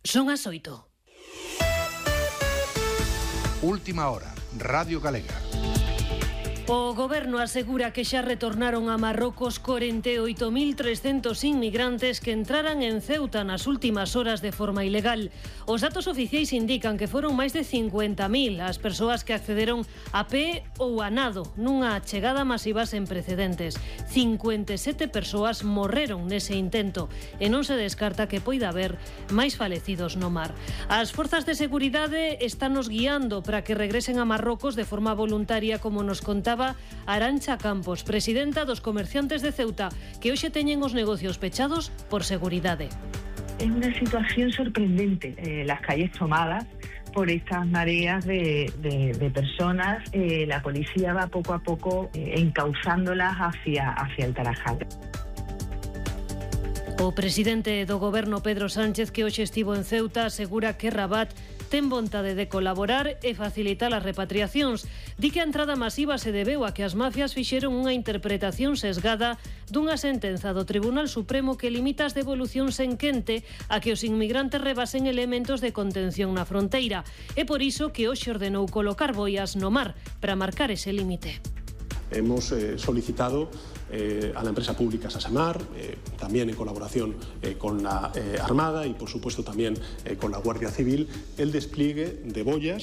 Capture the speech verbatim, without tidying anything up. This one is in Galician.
Son as oito. Última hora, Radio Galega. O Goberno asegura que xa retornaron a Marrocos corenta e oito mil trescentos inmigrantes que entraran en Ceuta nas últimas horas de forma ilegal. Os datos oficiais indican que foron máis de cincuenta mil as persoas que accederon a pé ou a nado nunha chegada masiva sen precedentes. cincuenta e sete persoas morreron nese intento e non se descarta que poida haber máis falecidos no mar. As forzas de seguridade estános guiando para que regresen a Marrocos de forma voluntaria, como nos contaba Arantxa Campos, presidenta dos comerciantes de Ceuta, que hoxe teñen os negocios pechados por seguridade. Es una situación sorprendente, eh, las calles tomadas por estas mareas de, de, de personas. Eh, la policía va poco a poco eh, encauzándolas hacia, hacia el Tarajal. O presidente do Goberno, Pedro Sánchez, que hoxe estivo en Ceuta, asegura que Rabat ten vontade de colaborar e facilitar as repatriacións. Di que a entrada masiva se debeu a que as mafias fixeron unha interpretación sesgada dunha sentenza do Tribunal Supremo que limita as devolucións en quente a que os inmigrantes rebasen elementos de contención na fronteira. É por iso que hoxe ordenou colocar boias no mar para marcar ese límite. Hemos eh, solicitado eh, a la empresa pública Sasemar, eh, también en colaboración eh, con la eh, Armada y, por supuesto, también eh, con la Guardia Civil, el despliegue de boyas